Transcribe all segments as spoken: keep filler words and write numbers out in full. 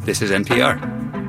This is N P R.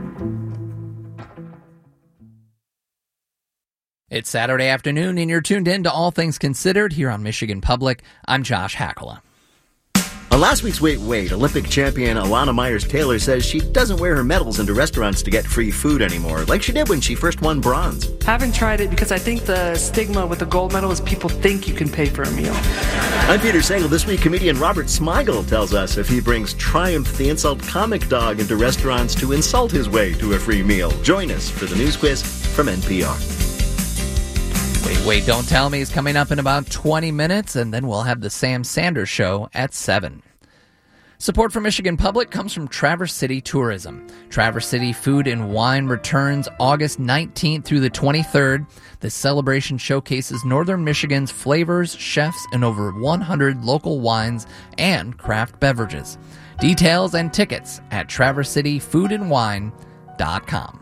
It's Saturday afternoon, and you're tuned in to All Things Considered here on Michigan Public. I'm Josh Hakala. On last week's Wait Wait, Olympic champion Alana Myers-Taylor says she doesn't wear her medals into restaurants to get free food anymore, like she did when she first won bronze. Haven't tried it because I think the stigma with the gold medal is people think you can pay for a meal. I'm Peter Sagal. This week, comedian Robert Smigel tells us if he brings Triumph the Insult Comic Dog into restaurants to insult his way to a free meal. Join us for the news quiz from N P R. Wait, Wait, Don't Tell Me is coming up in about twenty minutes, and then we'll have the Sam Sanders Show at seven. Support for Michigan Public comes from Traverse City Tourism. Traverse City Food and Wine returns August nineteenth through the twenty-third. This celebration showcases Northern Michigan's flavors, chefs, and over one hundred local wines and craft beverages. Details and tickets at traverse city food and wine dot com.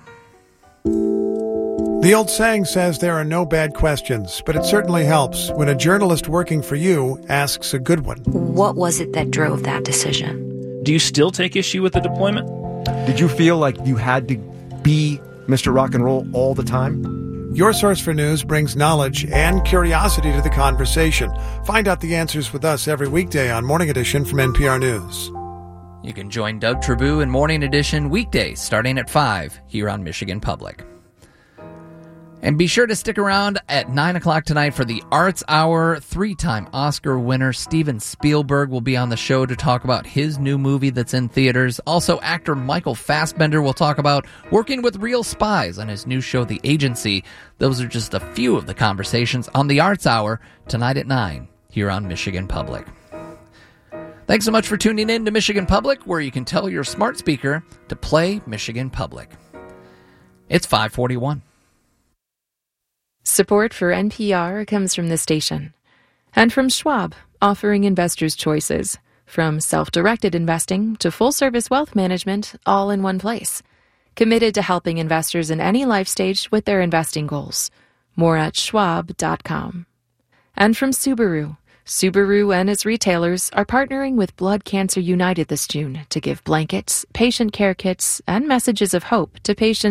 The old saying says there are no bad questions, but it certainly helps when a journalist working for you asks a good one. What was it that drove that decision? Do you still take issue with the deployment? Did you feel like you had to be Mister Rock and Roll all the time? Your Source for News brings knowledge and curiosity to the conversation. Find out the answers with us every weekday on Morning Edition from N P R News. You can join Doug Trabue in Morning Edition weekdays starting at five here on Michigan Public. And be sure to stick around at nine o'clock tonight for the Arts Hour. Three-time Oscar winner Steven Spielberg will be on the show to talk about his new movie that's in theaters. Also, actor Michael Fassbender will talk about working with real spies on his new show, The Agency. Those are just a few of the conversations on the Arts Hour tonight at nine here on Michigan Public. Thanks so much for tuning in to Michigan Public, where you can tell your smart speaker to play Michigan Public. It's five forty-one. Support for N P R comes from the station and from Schwab, offering investors choices from self-directed investing to full-service wealth management, all in one place. Committed to helping investors in any life stage with their investing goals. More at schwab dot com. And from Subaru. Subaru and its retailers are partnering with Blood Cancer United this June to give blankets, patient care kits, and messages of hope to patients